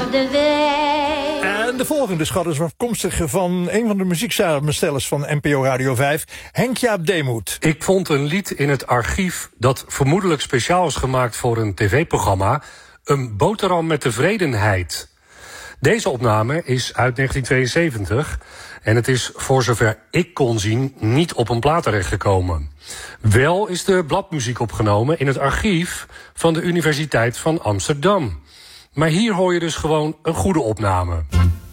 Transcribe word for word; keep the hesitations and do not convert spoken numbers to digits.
de weg. En de volgende schat is afkomstig van een van de muzieksamenstellers van N P O Radio vijf, Henk-Jaap Deemoet. Ik vond een lied in het archief dat vermoedelijk speciaal is gemaakt voor een tv-programma, Een boterham met tevredenheid. Deze opname is uit negentien tweeënzeventig en het is, voor zover ik kon zien, niet op een plaat terechtgekomen. Wel is de bladmuziek opgenomen in het archief van de Universiteit van Amsterdam. Maar hier hoor je dus gewoon een goede opname.